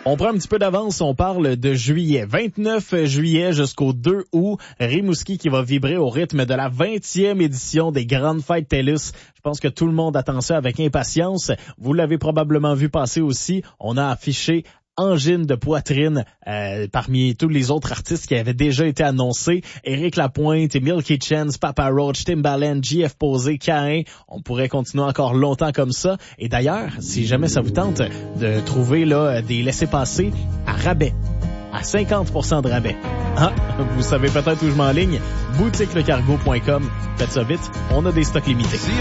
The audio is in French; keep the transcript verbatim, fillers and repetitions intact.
On prend un petit peu d'avance, on parle de juillet. vingt-neuf juillet jusqu'au deux août, Rimouski qui va vibrer au rythme de la vingtième édition des Grandes Fêtes TELUS. Je pense que tout le monde attend ça avec impatience. Vous l'avez probablement vu passer aussi. On a affiché Angine de poitrine euh, parmi tous les autres artistes qui avaient déjà été annoncés. Éric Lapointe, Milky Chance, Papa Roach, Timbaland, J F Posé, Caïn. On pourrait continuer encore longtemps comme ça. Et d'ailleurs, si jamais ça vous tente de trouver là des laissez-passer à rabais, à cinquante pour cent de rabais. Ah, vous savez peut-être où je m'enligne. boutique le cargo point com. Faites ça vite, on a des stocks limités.